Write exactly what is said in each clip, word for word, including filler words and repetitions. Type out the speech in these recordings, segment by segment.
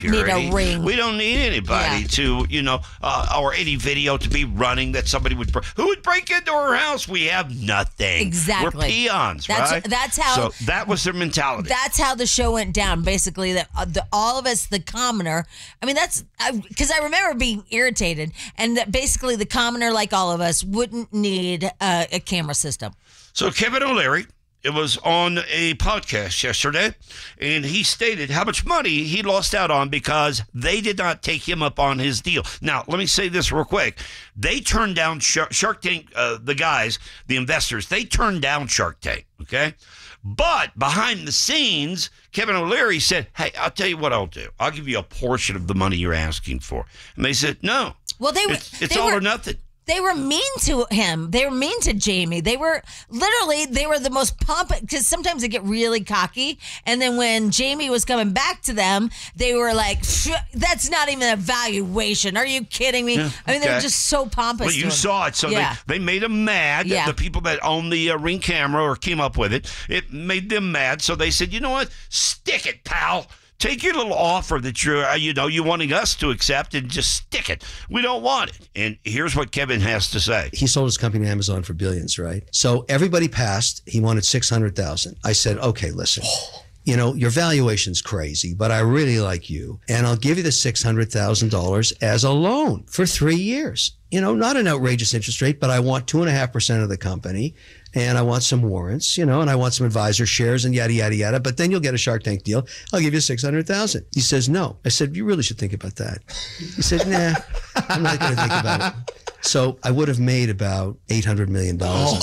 security. Need a ring. We don't need anybody Yeah. to, you know, uh, or any video to be running that somebody would. Br- Who would break into our house? We have nothing. Exactly. We're peons, That's- right? that's how- So that was their mentality. That's how the show went down. Basically, that uh, the, all of us, the commoner. I mean, that's because I, I remember being irritated, and that basically the commoner, like all of us, wouldn't need uh, a camera system. So Kevin O'Leary, it was on a podcast yesterday, and he stated how much money he lost out on because they did not take him up on his deal. Now, let me say this real quick. They turned down Shark, Shark Tank, uh, the guys, the investors, they turned down Shark Tank, okay? But behind the scenes, Kevin O'Leary said, hey, I'll tell you what I'll do. I'll give you a portion of the money you're asking for. And they said, no. Well, they were. It's, it's they all were, or nothing. They were mean to him. They were mean to Jamie. They were literally, they were the most pompous, because sometimes they get really cocky. And then when Jamie was coming back to them, they were like, that's not even a valuation. Are you kidding me? Yeah, I mean, they okay. were just so pompous. Well, to you him. saw it. So Yeah. they, they made him mad. Yeah. The people that own the uh, Ring camera or came up with it, it made them mad. So they said, you know what? Stick it, pal. Take your little offer that you're, uh, you know, you wanting us to accept and just stick it. We don't want it. And here's what Kevin has to say. He sold his company to Amazon for billions, right? So everybody passed. He wanted six hundred thousand dollars. I said, okay, listen, you know, your valuation's crazy, but I really like you. And I'll give you the six hundred thousand dollars as a loan for three years. You know, not an outrageous interest rate, but I want two and a half percent of the company. And I want some warrants, you know, and I want some advisor shares and yada, yada, yada. But then you'll get a Shark Tank deal. I'll give you six hundred thousand dollars. He says, no. I said, you really should think about that. He said, nah, I'm not going to think about it. So I would have made about eight hundred million dollars.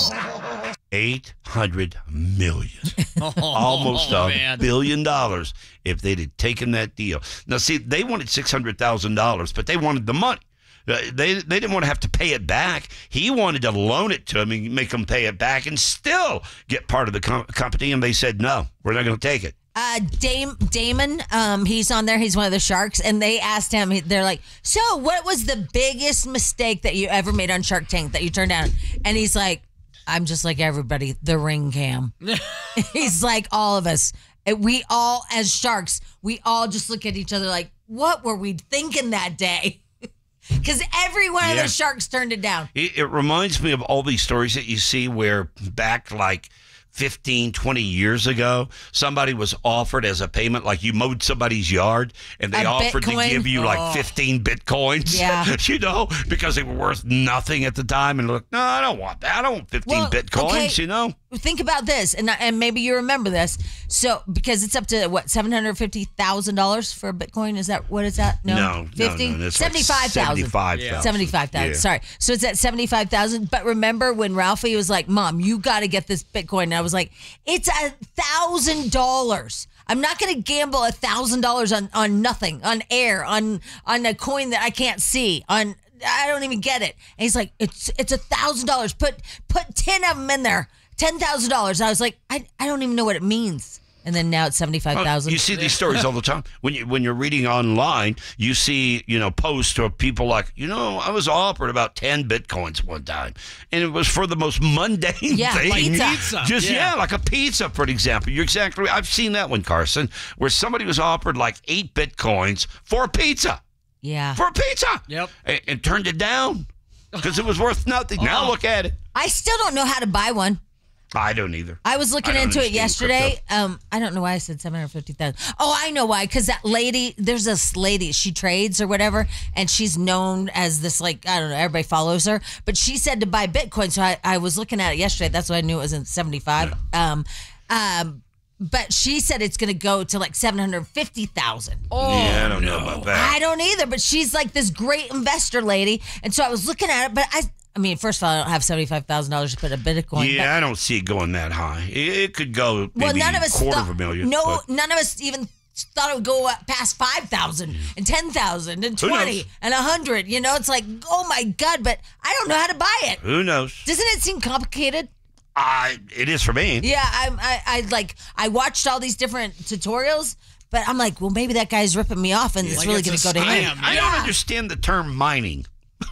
Oh. eight hundred million dollars. Oh, Almost a man. billion dollars if they'd have taken that deal. Now, see, they wanted six hundred thousand dollars, but they wanted the money. Uh, They they didn't want to have to pay it back. He wanted to loan it to him and make him pay it back and still get part of the com- company. And they said, no, we're not going to take it. Uh, Dame, Damon, um, he's on there. He's one of the sharks. And they asked him, they're like, so what was the biggest mistake that you ever made on Shark Tank that you turned down? And he's like, I'm just like everybody, the ring cam. He's like all of us. And we all, as sharks, we all just look at each other like, what were we thinking that day? Because every one of Yeah. the sharks turned it down. It, it reminds me of all these stories that you see where back like fifteen, twenty years ago, somebody was offered as a payment, like you mowed somebody's yard and they A offered Bitcoin? to give you Oh. like fifteen Bitcoins, Yeah. you know, because they were worth nothing at the time. And look, no, I don't want that. I don't want fifteen Well, Bitcoins, okay. you know. Think about this, and and maybe you remember this. So because it's up to what seven hundred fifty thousand dollars for a Bitcoin. Is that what is that? No, No, no, fifty, no, that's like seventy-five thousand. seventy-five thousand. Seventy-five thousand. Yeah. Sorry. So it's at seventy-five thousand. But remember when Ralphie was like, "Mom, you got to get this Bitcoin," and I was like, "It's a thousand dollars. I'm not going to gamble a thousand dollars on on nothing, on air, on on a coin that I can't see, on." I don't even get it. And he's like, it's it's a thousand dollars. Put put ten of them in there. Ten thousand dollars. I was like, I, I don't even know what it means. And then now it's seventy five thousand. You see these stories all the time. When you when you're reading online, you see, you know, posts of people like, you know, I was offered about ten Bitcoins one time. And it was for the most mundane Yeah, thing. like pizza. Pizza, Just yeah. yeah, like a pizza, for example. You're exactly right. I've seen that one, Carson, where somebody was offered like eight Bitcoins for a pizza. Yeah. For a pizza. Yep. And, and turned it down because it was worth nothing. Now Oh. look at it. I still don't know how to buy one. I don't either. I was looking I don't into it understand yesterday. crypto. Um, I don't know why I said seven hundred fifty thousand. Oh, I know why. Because that lady, there's this lady, she trades or whatever, and she's known as this, like, I don't know, everybody follows her. But she said to buy Bitcoin. So I, I was looking at it yesterday. That's why I knew it was in seventy-five. Um, um, but she said it's going to go to like seven hundred fifty thousand. Oh, yeah, I don't know about that. I don't either, but she's like this great investor lady. And so I was looking at it, but I I mean, first of all, I don't have seventy-five thousand dollars to put a Bitcoin. Yeah, I don't see it going that high. It, it could go maybe Well, none of us quarter thought, of a million. No, but- none of us even thought it would go up past five thousand and ten thousand and Who twenty knows? and a hundred. You know, it's like, oh my God, but I don't know how to buy it. Who knows? Doesn't it seem complicated? I, it is for me. Yeah, I'm, I, I like, I watched all these different tutorials, but I'm like, well, maybe that guy's ripping me off and it's Like really it's going a to go to him. scam. I Yeah. don't understand the term mining.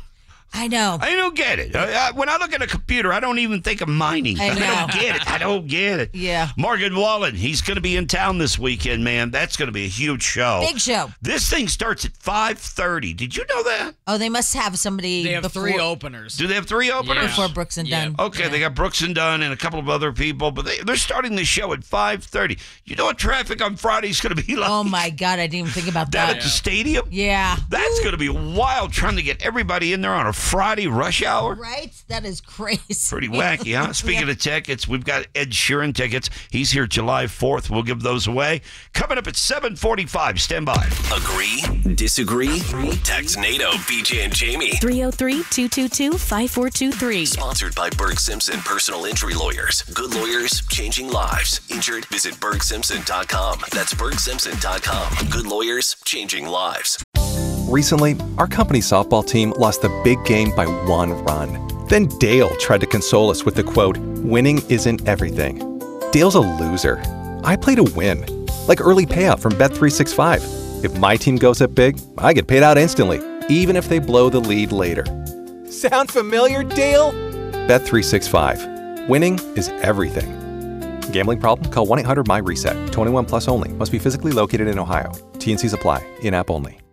I know. I don't get it. I, I, when I look at a computer, I don't even think of mining. I I, know. don't get it. I don't get it. Yeah. Morgan Wallen, he's going to be in town this weekend, man. That's going to be a huge show. Big show. This thing starts at five thirty. Did you know that? Oh, they must have somebody They have before, three openers. Do they have three openers? Yeah. before Brooks and Yeah. Dunn. Okay, Yeah. they got Brooks and Dunn and a couple of other people, but they, they're starting the show at five thirty. You know what traffic on Friday is going to be like? Oh, my God. I didn't even think about Down that. at the stadium? Yeah. That's going to be wild trying to get everybody in there on a Friday rush hour. Right? That is crazy. Pretty wacky, huh? Speaking of tickets, we've got Ed Sheeran tickets. He's here July fourth. We'll give those away. Coming up at seven forty-five. Stand by. Agree? Disagree? Text NATO, B J and Jamie. three oh three, two two two, five four two three. Sponsored by Berg Simpson Personal Injury Lawyers. Good lawyers, changing lives. Injured? Visit berg simpson dot com. That's berg simpson dot com. Good lawyers, changing lives. Recently, our company softball team lost the big game by one run. Then Dale tried to console us with the quote, "Winning isn't everything." Dale's a loser. I play to win. Like early payout from Bet three sixty-five. If my team goes up big, I get paid out instantly, even if they blow the lead later. Sound familiar, Dale? Bet three sixty-five. Winning is everything. Gambling problem? Call one eight hundred M Y RESET. twenty-one plus only. Must be physically located in Ohio. T N Cs apply. In-app only.